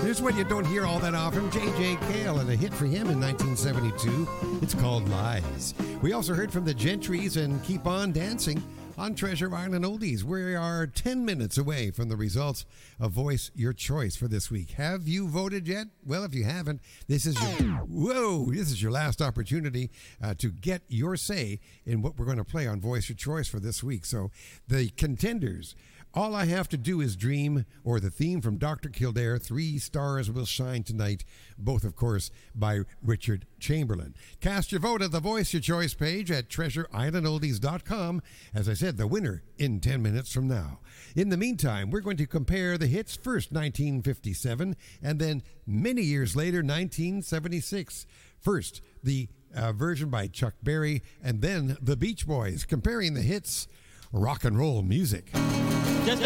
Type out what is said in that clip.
Here's one you don't hear all that often, J.J. Cale, and a hit for him in 1972. It's called Lies. We also heard from the Gentrys and Keep On Dancing on Treasure Island Oldies. We are 10 minutes away from the results of Voice Your Choice for this week. Have you voted yet? Well, if you haven't, this is your last opportunity to get your say in what we're going to play on Voice Your Choice for this week. So the contenders: All I Have to Do Is Dream, or the theme from Dr. Kildare, 3 Stars Will Shine Tonight, both, of course, by Richard Chamberlain. Cast your vote at the Voice Your Choice page at treasureislandoldies.com. As I said, the winner in 10 minutes from now. In the meantime, we're going to compare the hits, first 1957, and then many years later, 1976. First, the version by Chuck Berry, and then the Beach Boys, comparing the hits, rock and roll music.